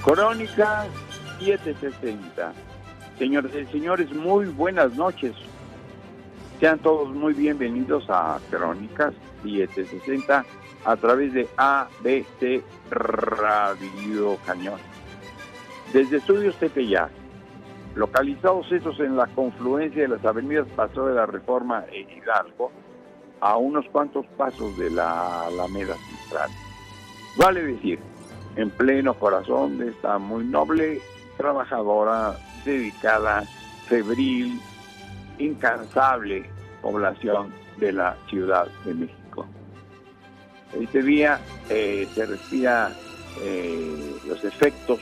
Crónica 760. Señores y señores, muy buenas noches. Sean todos muy bienvenidos a Crónicas 760 a través de ABC Radio Cañón. Desde Estudios Tepeyac, localizados estos en la confluencia de las avenidas Paseo de la Reforma e Hidalgo, a unos cuantos pasos de la Alameda Central. Vale decir, en pleno corazón de esta muy noble, trabajadora, dedicada, febril, incansable población de la Ciudad de México. Este día se respira los efectos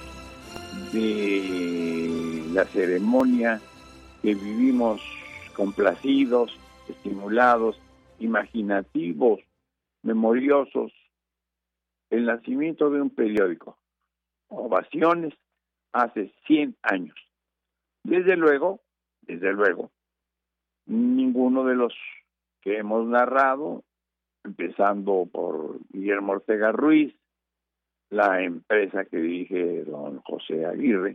de la ceremonia que vivimos complacidos, estimulados, imaginativos, memoriosos, el nacimiento de un periódico, Ovaciones, hace 100 años. Desde luego, ninguno de los que hemos narrado, empezando por Guillermo Ortega Ruiz, la empresa que dirige don José Aguirre,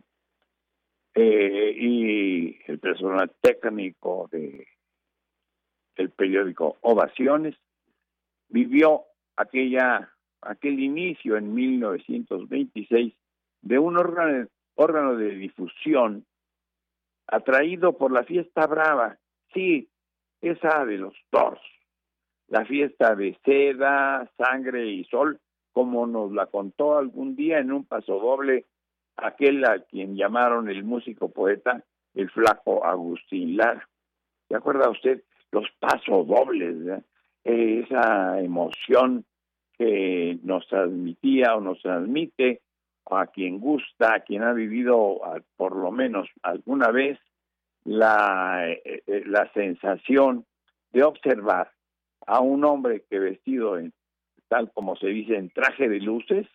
y el personal técnico del periódico Ovaciones, vivió aquel inicio en 1926 de un órgano de difusión atraído por la fiesta brava, sí, esa de los toros, la fiesta de seda, sangre y sol, como nos la contó algún día en un pasodoble aquel a quien llamaron el músico poeta, el flaco Agustín Lara. ¿Se acuerda usted? Los pasodobles, esa emoción que nos transmitía o nos transmite a quien gusta, a quien ha vivido por lo menos alguna vez la sensación de observar a un hombre que vestido en, tal como se dice, en traje de luces,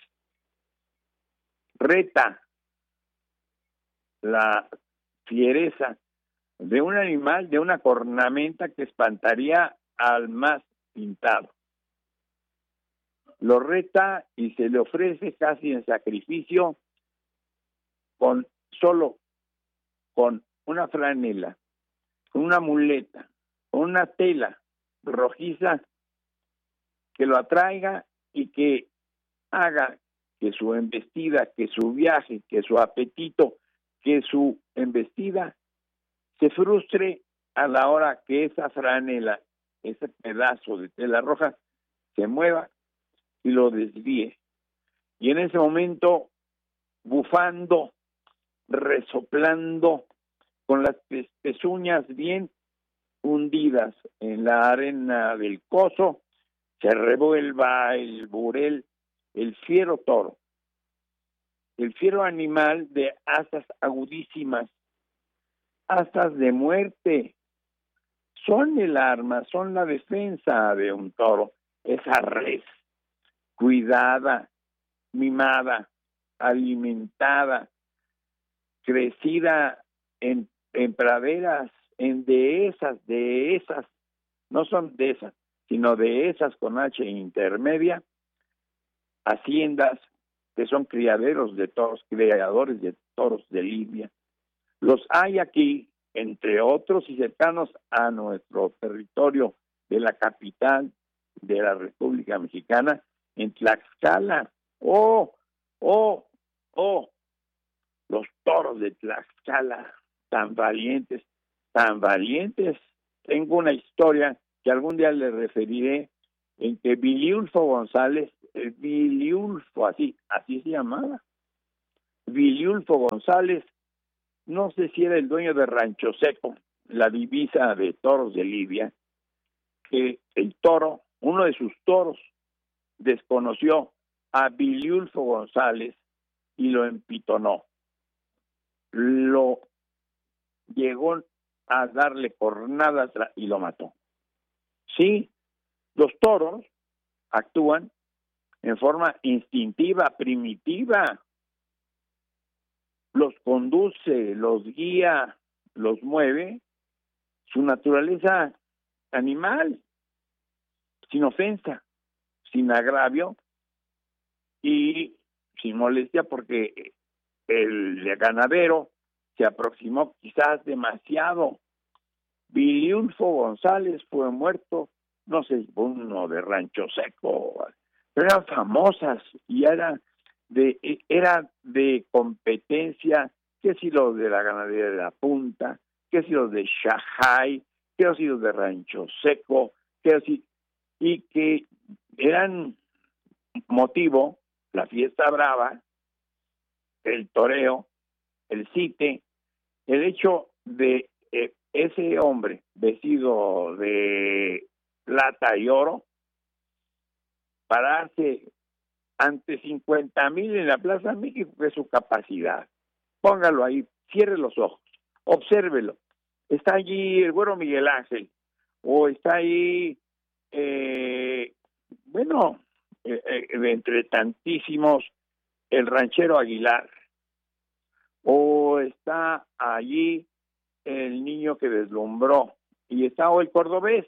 reta la fiereza de un animal, de una cornamenta que espantaría al más pintado. Lo reta y se le ofrece casi en sacrificio con una franela, con una muleta, con una tela rojiza que lo atraiga y que haga que su embestida, que su viaje, que su apetito, que su embestida se frustre a la hora que esa franela, ese pedazo de tela roja, se mueva y lo desvíe. Y en ese momento, bufando, resoplando, con las pezuñas bien hundidas en la arena del coso, se revuelva el burel, el fiero toro, el fiero animal de asas agudísimas, asas de muerte. Son el arma, son la defensa de un toro, esa res cuidada, mimada, alimentada, crecida en praderas, en dehesas, no son dehesas, sino dehesas con H intermedia, haciendas que son criaderos de toros, criadores de toros de lidia. Los hay aquí, entre otros y cercanos a nuestro territorio de la capital de la República Mexicana, en Tlaxcala. Los toros de Tlaxcala, tan valientes. Tengo una historia que algún día le referiré, en que Viliulfo González, así se llamaba, Viliulfo González, no sé si era el dueño de Rancho Seco, la divisa de toros de Lidia, que el toro, uno de sus toros, desconoció a Viliulfo González y lo empitonó. Lo llegó a darle cornadas y lo mató. Sí, los toros actúan en forma instintiva, primitiva. Los conduce, los guía, los mueve su naturaleza animal, sin ofensa, sin agravio y sin molestia, porque el ganadero se aproximó quizás demasiado. Viliulfo González fue muerto, no sé, uno de Rancho Seco, pero eran famosas y era de competencia, que si los de la ganadería de la Punta, que si los de Shajay, que si los de Rancho Seco, y que eran motivo la fiesta brava, el toreo, el cite, el hecho de ese hombre vestido de plata y oro pararse ante 50,000 en la Plaza México, que es su capacidad. Póngalo ahí, cierre los ojos, obsérvelo. Está allí el Güero Miguel Ángel, o está ahí, entre tantísimos, el Ranchero Aguilar, o está allí el niño que deslumbró, y está o el cordobés,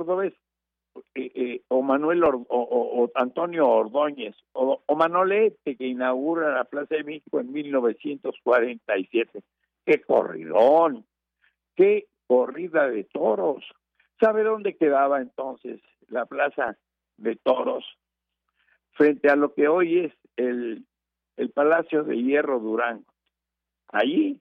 o Manuel o Antonio Ordóñez, o Manolete, que inaugura la Plaza de México en 1947. ¡Qué corridón! ¡Qué corrida de toros! ¿Sabe dónde quedaba entonces la Plaza de Toros? Frente a lo que hoy es el Palacio de Hierro Durango. Allí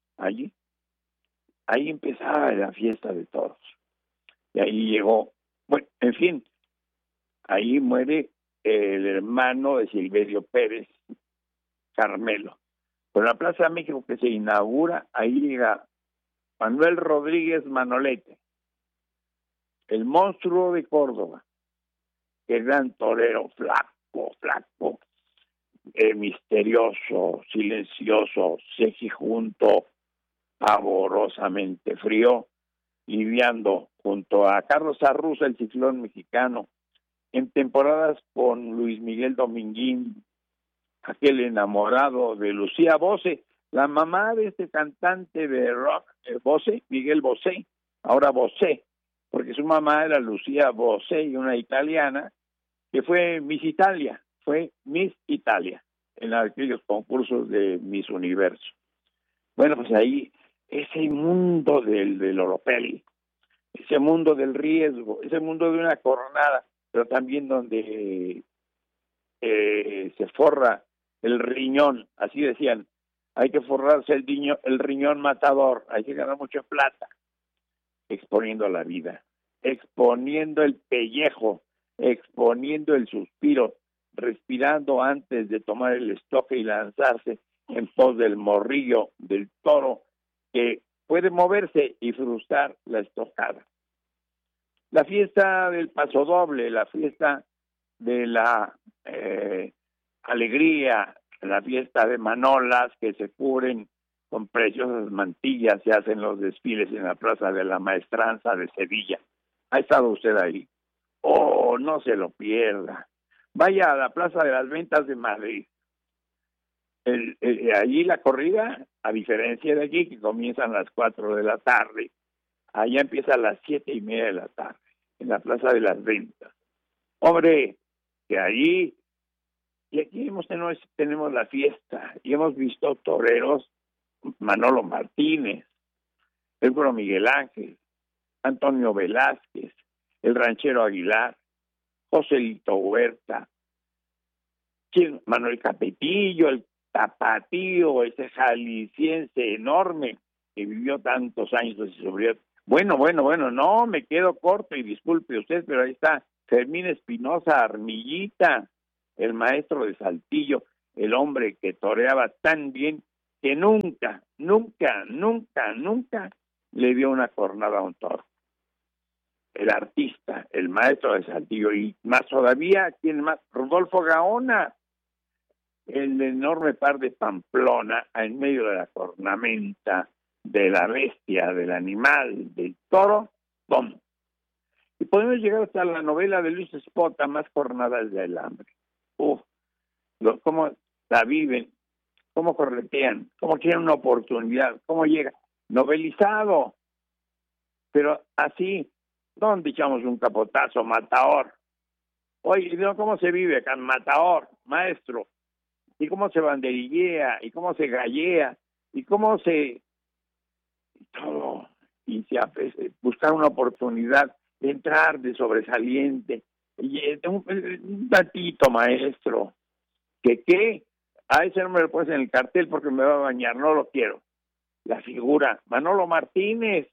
empezaba la fiesta de toros. Y ahí llegó, bueno, en fin, ahí muere el hermano de Silverio Pérez, Carmelo. Con la Plaza de México que se inaugura, ahí llega Manuel Rodríguez Manolete, el monstruo de Córdoba, el gran torero, flaco, misterioso, silencioso, cejijunto, pavorosamente frío, lidiando junto a Carlos Arruza, el ciclón mexicano, en temporadas con Luis Miguel Dominguín, aquel enamorado de Lucía Bosé, la mamá de este cantante de rock, Bosé, Miguel Bosé, ahora Bosé, porque su mamá era Lucía Bosé, y una italiana que fue Miss Italia en aquellos concursos de Miss Universo. Bueno, pues ahí ese mundo del oropel, ese mundo del riesgo, ese mundo de una coronada, pero también donde se forra el riñón, así decían, hay que forrarse el riñón matador, hay que ganar mucha plata, exponiendo la vida, exponiendo el pellejo, exponiendo el suspiro, respirando antes de tomar el estoque y lanzarse en pos del morrillo del toro que puede moverse y frustrar la estocada. La fiesta del pasodoble, la fiesta de la alegría, la fiesta de manolas que se cubren con preciosas mantillas, se hacen los desfiles en la Plaza de la Maestranza de Sevilla. ¿Ha estado usted ahí? Oh, no se lo pierda. Vaya a la Plaza de las Ventas de Madrid. Allí la corrida, a diferencia de aquí, que comienzan a las 4 de la tarde, allá empieza a las 7:30 de la tarde, en la Plaza de las Ventas. Hombre, que allí, y aquí tenemos la fiesta, y hemos visto toreros, Manolo Martínez, el Güero Miguel Ángel, Antonio Velázquez, el Ranchero Aguilar, Joselito Huerta, Manuel Capetillo, el tapatío, ese jalisciense enorme que vivió tantos años de sobriedad. Bueno, no, me quedo corto y disculpe usted, pero ahí está Fermín Espinosa Armillita, el maestro de Saltillo, el hombre que toreaba tan bien que nunca le dio una cornada a un toro. El artista, el maestro de Saltillo, y más todavía, ¿quién más? Rodolfo Gaona, el enorme par de Pamplona, en medio de la cornamenta de la bestia, del animal, del toro, ¡pum! Y podemos llegar hasta la novela de Luis Espota, Más Jornadas del Hambre. Cómo la viven, cómo corretean, cómo quieren una oportunidad, cómo llega. Novelizado, pero así, ¿dónde echamos un capotazo, Mataor? Oye, ¿cómo se vive acá en Mataor, maestro? y cómo se banderillea, y cómo se gallea, y cómo se... todo, y se buscar una oportunidad de entrar de sobresaliente, y un tantito, maestro, que a ese no me lo pones en el cartel porque me va a bañar, no lo quiero. La figura, Manolo Martínez.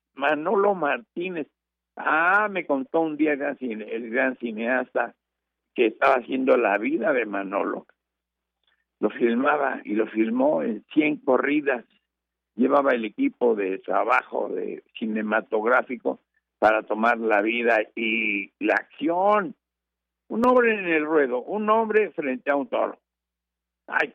Me contó un día el gran cineasta que estaba haciendo la vida de Manolo. Lo filmaba y lo filmó en 100 corridas. Llevaba el equipo de trabajo de cinematográfico para tomar la vida y la acción. Un hombre en el ruedo, un hombre frente a un toro. Ay,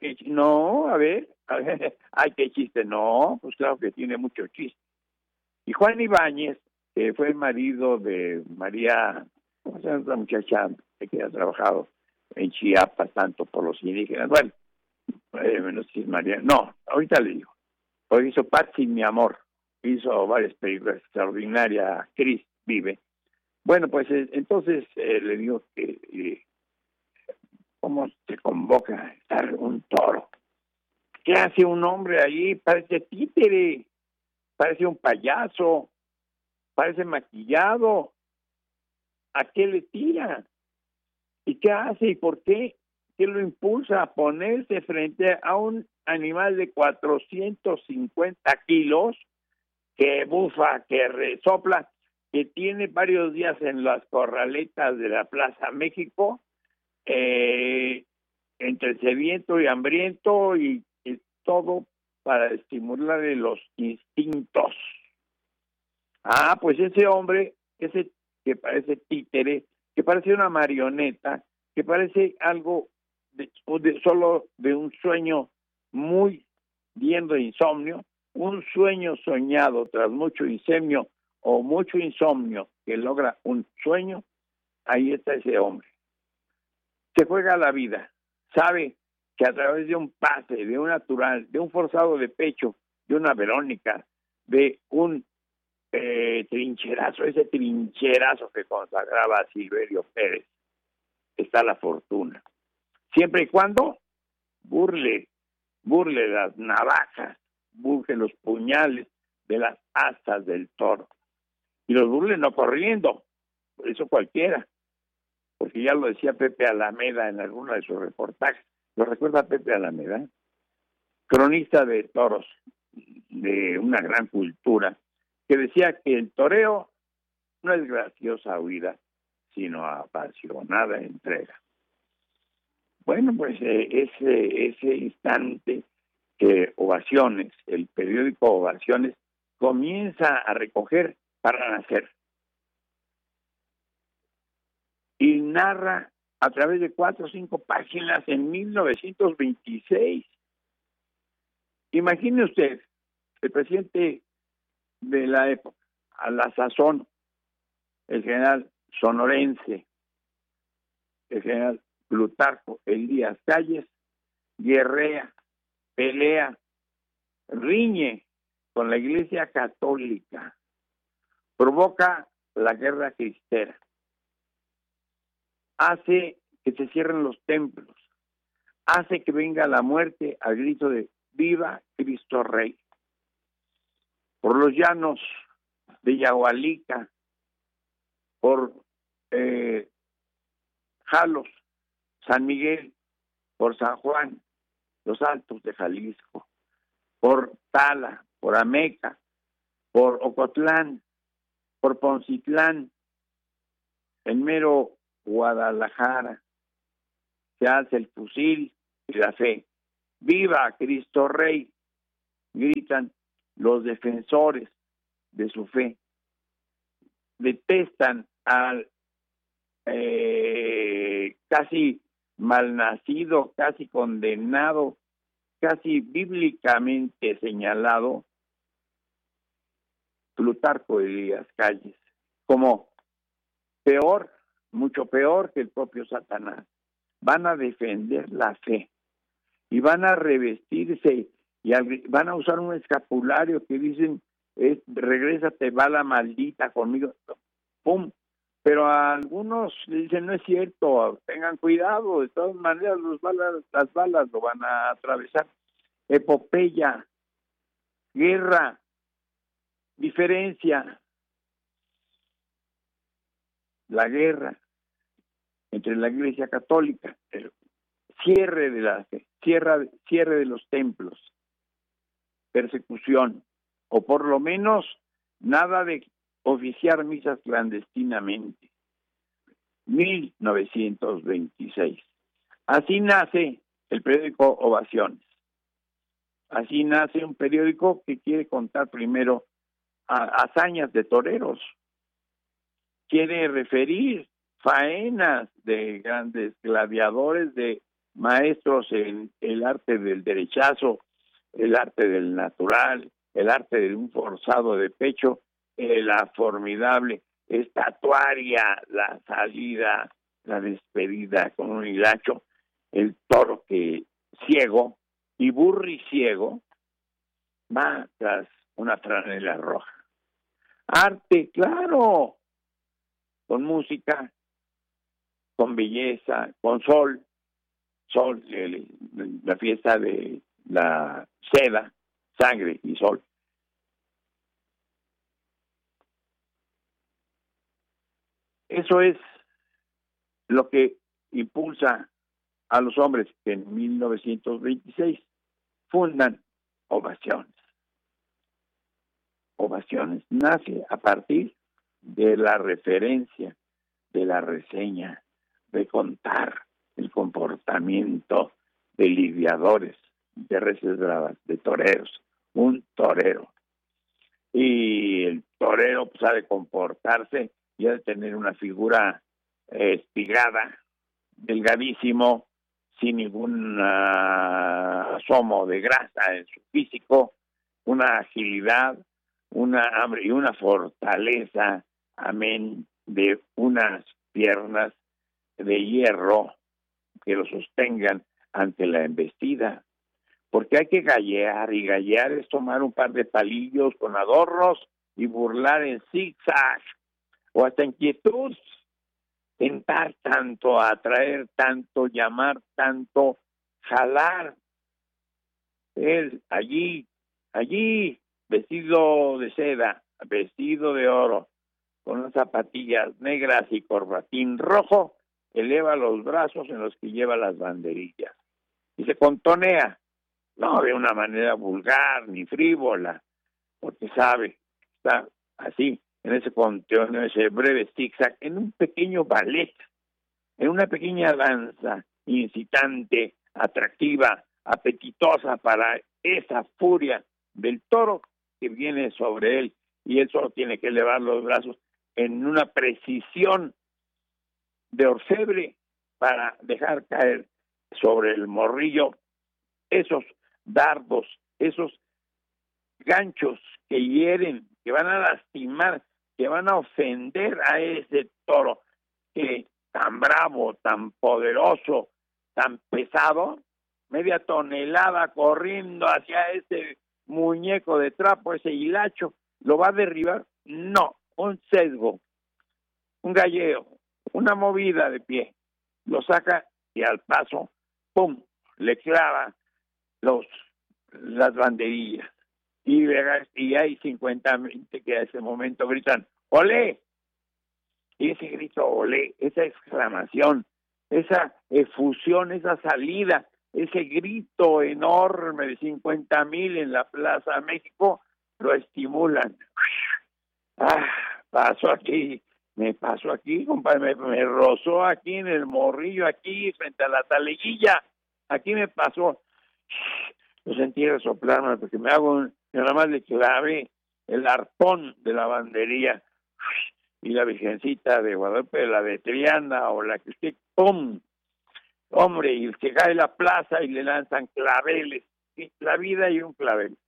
qué chiste. No, pues claro que tiene mucho chiste. Y Juan Ibáñez, que fue el marido de María, ¿cómo se llama esta muchacha que ha trabajado en Chiapas tanto por los indígenas? Bueno, no sé si es María, no, ahorita le digo. Hoy hizo Patsy, mi amor, hizo varias películas extraordinarias, Cris vive. Bueno, pues entonces le digo que cómo se convoca a estar un toro. ¿Qué hace un hombre ahí? Parece títere, parece un payaso, parece maquillado. ¿A qué le tira? ¿Y qué hace? ¿Y por qué? ¿Qué lo impulsa a ponerse frente a un animal de 450 kilos que bufa, que resopla, que tiene varios días en las corraletas de la Plaza México, entre sediento y hambriento y todo para estimularle los instintos? Pues ese hombre, ese que parece títere, que parece una marioneta, que parece algo solo de un sueño muy bien de insomnio, un sueño soñado tras mucho insomnio o mucho insomnio que logra un sueño. Ahí está ese hombre. Se juega la vida, sabe que a través de un pase, de un natural, de un forzado de pecho, de una Verónica, de un trincherazo, ese trincherazo que consagraba a Silverio Pérez, está la fortuna. Siempre y cuando burle las navajas, burle los puñales de las astas del toro. Y los burle no corriendo, por eso cualquiera, porque ya lo decía Pepe Alameda en alguno de sus reportajes. ¿Lo recuerda Pepe Alameda? Cronista de toros de una gran cultura, que decía que el toreo no es graciosa huida, sino apasionada entrega. Bueno, pues ese instante que Ovaciones, el periódico Ovaciones, comienza a recoger para nacer. Y narra a través de 4 o 5 páginas en 1926. Imagine usted, el presidente de la época, a la sazón, el general sonorense, el general Plutarco Elías Calles, guerrea, pelea, riñe con la Iglesia Católica, provoca la guerra cristera, hace que se cierren los templos, hace que venga la muerte al grito de ¡Viva Cristo Rey! Por los llanos de Yahualica, por Jalos, San Miguel, por San Juan, los Altos de Jalisco, por Tala, por Ameca, por Ocotlán, por Poncitlán, en mero Guadalajara, se hace el fusil y la fe. ¡Viva Cristo Rey! Gritan los defensores de su fe. Detestan al casi malnacido, casi condenado, casi bíblicamente señalado Plutarco Elías Calles, como peor, mucho peor que el propio Satanás. Van a defender la fe y van a revestirse y van a usar un escapulario que dicen regrésate bala maldita conmigo, pum, pero a algunos le dicen no es cierto, tengan cuidado, de todas maneras las balas lo van a atravesar. Epopeya, guerra, diferencia, la guerra entre la Iglesia Católica, el cierre de los templos, persecución, o por lo menos nada de oficiar misas clandestinamente. 1926. Así nace el periódico Ovaciones. Así nace un periódico que quiere contar primero hazañas de toreros, quiere referir faenas de grandes gladiadores, de maestros en el arte del derechazo, el arte del natural, el arte de un forzado de pecho, la formidable estatuaria, la salida, la despedida con un hilacho, el toro que ciego y burriciego va tras una franela roja. Arte, claro, con música, con belleza, con sol, la fiesta de la seda, sangre y sol. Eso es lo que impulsa a los hombres que en 1926 fundan Ovaciones. Ovaciones nace a partir de la referencia, de la reseña, de contar el comportamiento de lidiadores, de reses bravas, de toreros, un torero. Y el torero pues, ha de comportarse y ha de tener una figura espigada, delgadísimo, sin ningún asomo de grasa en su físico, una agilidad, una hambre y una fortaleza, amén, de unas piernas de hierro que lo sostengan ante la embestida. Porque hay que gallear, y gallear es tomar un par de palillos con adornos y burlar en zigzag, o hasta en quietud, tentar tanto, atraer tanto, llamar tanto, jalar. Él allí, vestido de seda, vestido de oro, con unas zapatillas negras y corbatín rojo, eleva los brazos en los que lleva las banderillas y se contonea, no de una manera vulgar ni frívola, porque sabe, está así, en ese conteo, en ese breve zigzag, en un pequeño ballet, en una pequeña danza incitante, atractiva, apetitosa para esa furia del toro que viene sobre él, y él solo tiene que elevar los brazos en una precisión de orfebre para dejar caer sobre el morrillo esos dardos, esos ganchos que hieren, que van a lastimar, que van a ofender a ese toro que tan bravo, tan poderoso, tan pesado, media tonelada corriendo hacia ese muñeco de trapo, ese hilacho, ¿lo va a derribar? No, un sesgo, un galleo, una movida de pie, lo saca y al paso, ¡pum!, le clava las banderillas. Y hay 50 que a ese momento gritan, ¡olé! Y ese grito, ¡olé!, esa exclamación, esa efusión, esa salida, ese grito enorme de 50,000 en la Plaza México, lo estimulan. Me pasó aquí, compadre, me rozó aquí en el morrillo, aquí frente a la taleguilla, aquí me pasó. Lo sentí resoplarme porque nada más le clavé el arpón de la banderilla y la Virgencita de Guadalupe, la de Triana o la que usted, ¡pum! Hombre, y se cae la plaza y le lanzan claveles, la vida y un clavel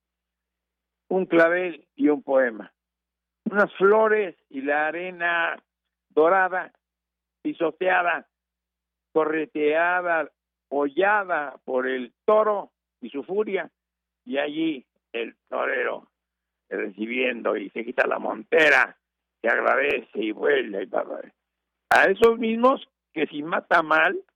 y un poema, unas flores y la arena dorada, pisoteada, correteada, hollada por el toro y su furia, y allí el torero recibiendo y se quita la montera se agradece y vuela y va. A esos mismos que si mata mal,